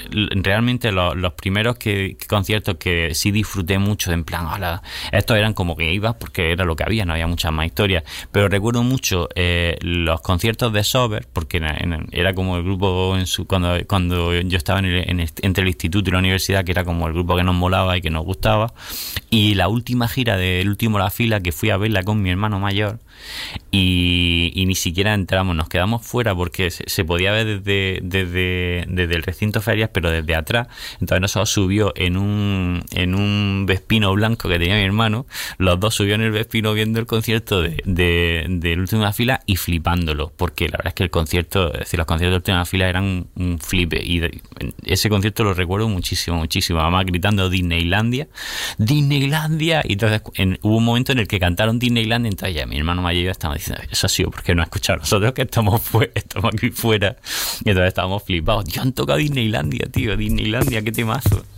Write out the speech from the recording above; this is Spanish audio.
realmente los primeros conciertos que sí disfruté mucho, en plan, hola, estos eran como que ibas porque era lo que había, no había muchas más historias, pero recuerdo mucho los conciertos de Sober, porque era como el grupo cuando yo estaba entre el instituto y la universidad, que era como el grupo que nos molaba y que nos gustaba, y la última gira del Último La Fila, que fui a verla con mi hermano mayor, y ni siquiera entramos, nos quedamos fuera porque se podía ver desde el recinto Ferias, pero desde atrás. Entonces nosotros subió en un Vespino blanco que tenía mi hermano, los dos subieron en el Vespino viendo el concierto de Última Fila y flipándolo, porque la verdad es que los conciertos de Última Fila eran un flipe, y ese concierto lo recuerdo muchísimo, además gritando Disneylandia, y entonces hubo un momento en el que cantaron Disneylandia, entonces ya mi hermano mayor estaba diciendo, eso ha sido porque no ha escuchado nosotros que estamos aquí fuera, y entonces estábamos flipados, tío, han tocado Disneylandia, tío, Disneylandia, qué temazo.